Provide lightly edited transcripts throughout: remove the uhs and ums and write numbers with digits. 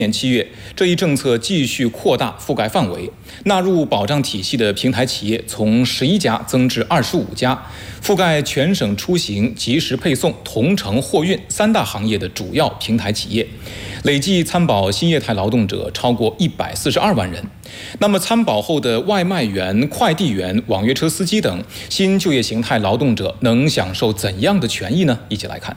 年7月，这一政策继续扩大覆盖范围，纳入保障体系的平台企业从11家增至25家，覆盖全省出行、即时配送、同城货运3大行业的主要平台企业，累计参保新业态劳动者超过142万人。那么，参保后的外卖员、快递员、网约车司机等新就业形态劳动者能享受怎样的权益呢？一起来看。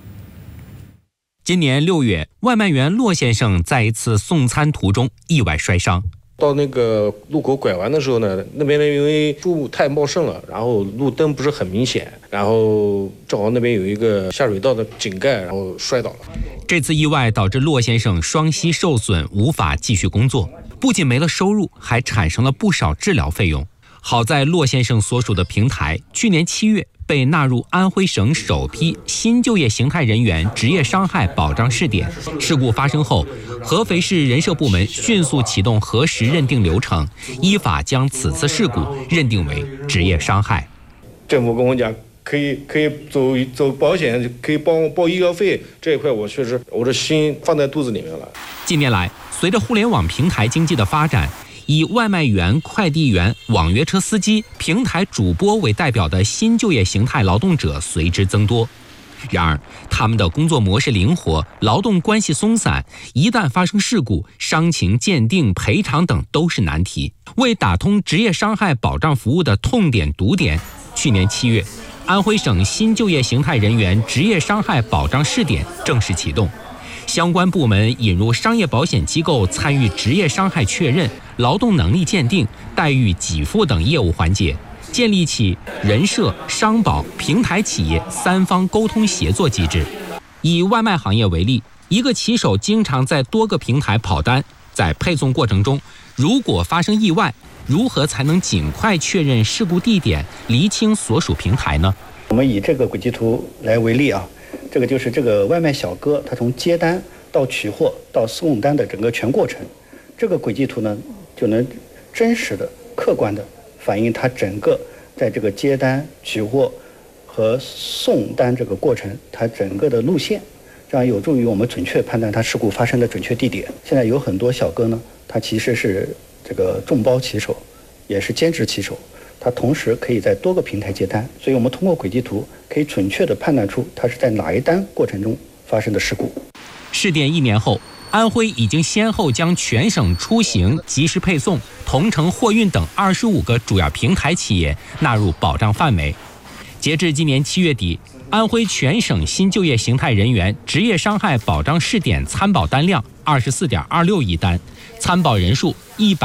今年6月，外卖员骆先生在一次送餐途中意外摔伤。 到那个路口拐弯的时候呢，那边因为树太茂盛了，然后路灯不是很明显，然后正好那边有一个下水道的井盖，然后摔倒了。 这次意外导致骆先生双膝受损，无法继续工作，不仅没了收入，还产生了不少治疗费用。好在骆先生所属的平台去年7月被纳入安徽省首批新就业形态人员职业伤害保障试点。事故发生后，合肥市人社部门迅速启动核实认定流程，依法将此次事故认定为职业伤害。 政府跟我讲，可以走保险，可以帮我报医疗费，这一块我确实我的心放在肚子里面了。 近年来，随着互联网平台经济的发展，以外卖员、快递员、网约车司机、平台主播为代表的新就业形态劳动者随之增多。然而，他们的工作模式灵活，劳动关系松散，一旦发生事故，伤情鉴定、赔偿等都是难题。为打通职业伤害保障服务的痛点堵点，去年7月，安徽省新就业形态人员职业伤害保障试点正式启动。相关部门引入商业保险机构参与职业伤害确认、劳动能力鉴定、待遇给付等业务环节，建立起人社、商保、平台企业3方沟通协作机制。以外卖行业为例，一个骑手经常在多个平台跑单，在配送过程中，如果发生意外，如何才能尽快确认事故地点，厘清所属平台呢？ 我们以这个轨迹图来为例啊。这个就是这个外卖小哥，他从接单到取货到送单的整个全过程，这个轨迹图呢，就能真实的、客观的反映他整个在这个接单、取货和送单这个过程，他整个的路线，这样有助于我们准确判断他事故发生的准确地点。现在有很多小哥呢，他其实是这个众包骑手，也是兼职骑手。它同时可以在多个平台接单，所以我们通过轨迹图可以准确地判断出它是在哪一单过程中发生的事故。 试点1年后，安徽已经先后将全省出行、即时配送、同城货运等25个主要平台企业纳入保障范围。截至今年7月底，安徽全省新就业形态人员职业伤害保障试点参保单量24.26亿单，参保人数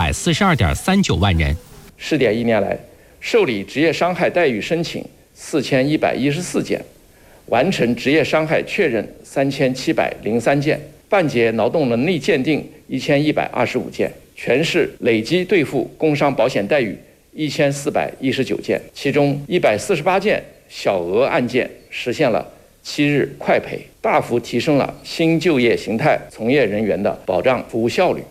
142.39万人。 试点1年来，受理职业伤害待遇申请4114件，完成职业伤害确认3703件，办结劳动能力鉴定1125件，全市累计兑付工伤保险待遇1419件，其中148件小额案件实现了7日快赔，大幅提升了新就业形态从业人员的保障服务效率。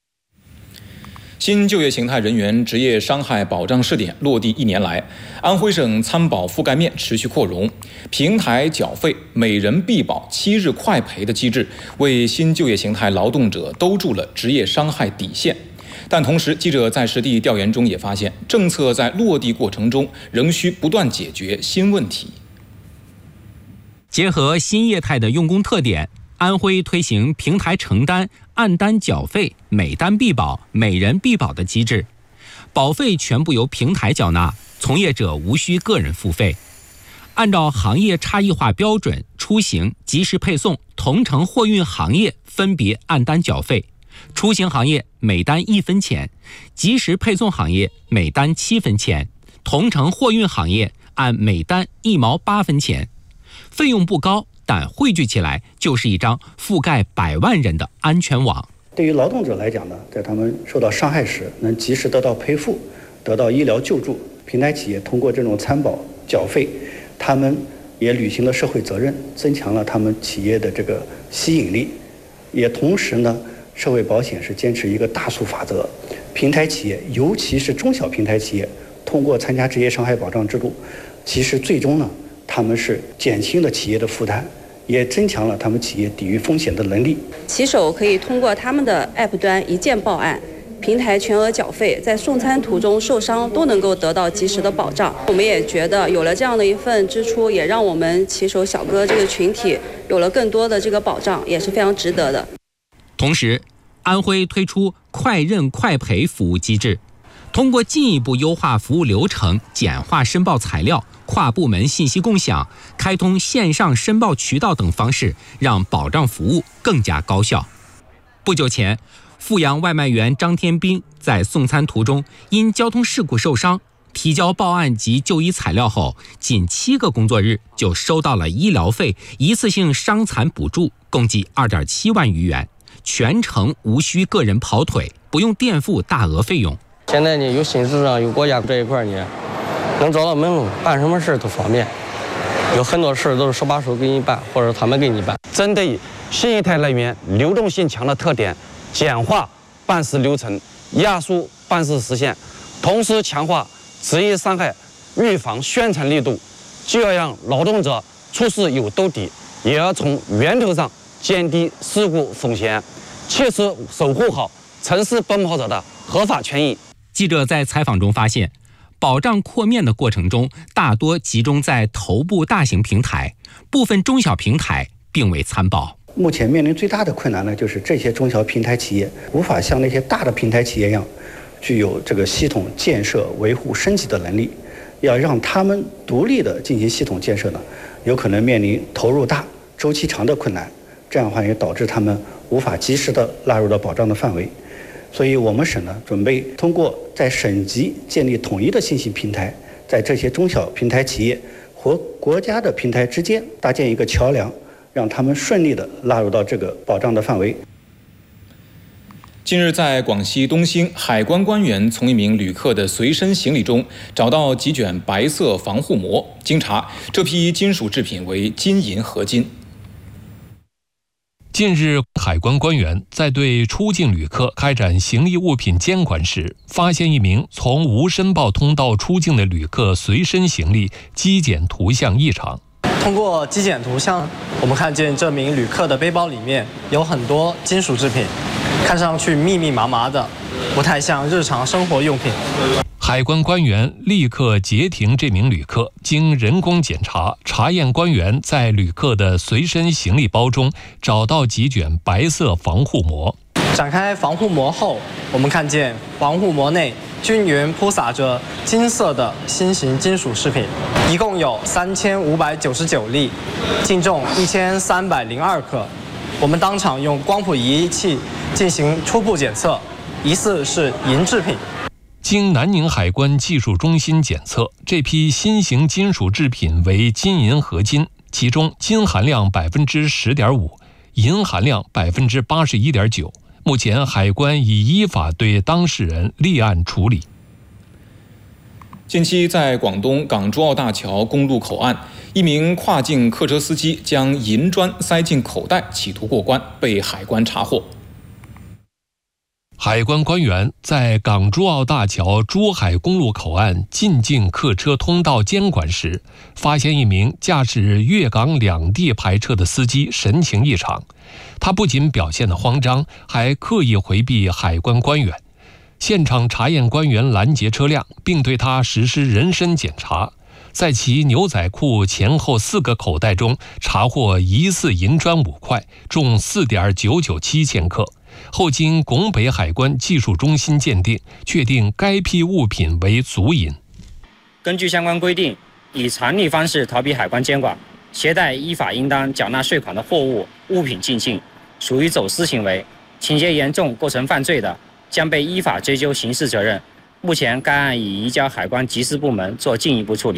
新就业形态人员职业伤害保障试点落地1年来，安徽省参保覆盖面持续扩容，平台缴费每人必保7日快赔的机制，为新就业形态劳动者兜住了职业伤害底线。但同时，记者在实地调研中也发现，政策在落地过程中仍需不断解决新问题。 结合新业态的用工特点，安徽推行平台承担、按单缴费、每单必保、每人必保的机制，保费全部由平台缴纳，从业者无需个人付费。按照行业差异化标准，出行、即时配送、同城货运行业分别按单缴费，出行行业每单1分钱，即时配送行业每单7分钱，同城货运行业按每单1毛8分钱。费用不高，但汇聚起来就是一张覆盖100万人的安全网。 对于劳动者来讲呢，在他们受到伤害时能及时得到赔付，得到医疗救助。平台企业通过这种参保缴费，他们也履行了社会责任，增强了他们企业的这个吸引力。也同时呢，社会保险是坚持一个大数法则，平台企业尤其是中小平台企业，通过参加职业伤害保障制度，其实最终呢，他们是减轻了企业的负担， 也增强了他们企业抵御风险的能力。 骑手可以通过他们的 App 端一键报案，平台全额缴费，在送餐途中受伤都能够得到及时的保障。我们也觉得有了这样的一份支出，也让我们骑手小哥这个群体有了更多的这个保障，也是非常值得的。 同时，安徽推出快认快赔服务机制，通过进一步优化服务流程、简化申报材料、跨部门信息共享、开通线上申报渠道等方式，让保障服务更加高效。不久前，阜阳外卖员张天兵在送餐途中因交通事故受伤，提交报案及就医材料后，仅7个工作日就收到了医疗费、一次性伤残补助，共计2.7万余元，全程无需个人跑腿，不用垫付大额费用。 现在呢，有新市场，有国家这一块呢，能找到门路，办什么事都方便。有很多事都是手把手给你办，或者他们给你办。 针对新一代人员流动性强的特点，简化办事流程，压缩办事时限，同时强化职业伤害预防宣传力度，既要让劳动者出事有兜底，也要从源头上减低事故风险，切实守护好城市奔跑者的合法权益。 记者在采访中发现，保障扩面的过程中，大多集中在头部大型平台，部分中小平台并未参保。 目前面临最大的困难呢，就是这些中小平台企业无法像那些大的平台企业一样，具有这个系统建设、维护、升级的能力。要让他们独立的进行系统建设呢，有可能面临投入大、周期长的困难。这样的话也导致他们无法及时的纳入到保障的范围。所以我们省呢，准备通过在省级建立统一的信息平台，在这些中小平台企业和国家的平台之间搭建一个桥梁，让他们顺利地纳入到这个保障的范围。 近日，在广西东兴，海关官员从一名旅客的随身行李中找到几卷白色防护膜，经查，这批金属制品为金银合金。 近日，海关官员在对出境旅客开展行李物品监管时，发现一名从无申报通道出境的旅客随身行李机检图像异常。 通过机检图像，我们看见这名旅客的背包里面有很多金属制品，看上去密密麻麻的，不太像日常生活用品。 海关官员立刻截停这名旅客，经人工检查，查验官员在旅客的随身行李包中找到几卷白色防护膜。 展开防护膜后，我们看见防护膜内均匀铺洒着金色的新型金属饰品，一共有3599粒，净重1302克。我们当场用光谱仪器进行初步检测，疑似是银制品。 经南宁海关技术中心检测，这批新型金属制品为金银合金，其中金含量10.5%，银含量81.9%。目前，海关已依法对当事人立案处理。 近期，在广东港珠澳大桥公路口岸，一名跨境客车司机将银砖塞进口袋，企图过关，被海关查获。 海关官员在港珠澳大桥珠海公路口岸进境客车通道监管时，发现一名驾驶粤港两地排车的司机神情异常。他不仅表现得慌张，还刻意回避海关官员。现场查验官员拦截车辆，并对他实施人身检查，在其牛仔裤前后4个口袋中查获疑似银砖5块，重4.997千克。后经拱北海关技术中心鉴定，确定该批物品为足银。 根据相关规定，以常理方式逃避海关监管，携带依法应当缴纳税款的货物、物品进境，属于走私行为，情节严重构成犯罪的，将被依法追究刑事责任。目前该案已移交海关缉私部门做进一步处理。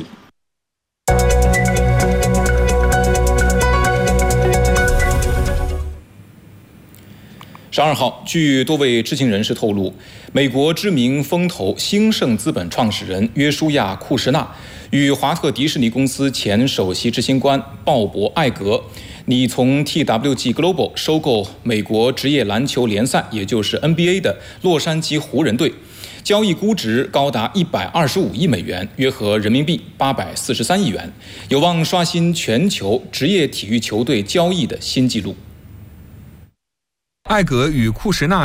12号，据多位知情人士透露，美国知名风投兴盛资本创始人约书亚·库什纳与华特迪士尼公司前首席执行官鲍勃·艾格拟从 TWG Global 收购美国职业篮球联赛，也就是 NBA 的洛杉矶湖人队，交易估值高达125亿美元，约合人民币843亿元，有望刷新全球职业体育球队交易的新纪录。 艾格与库什纳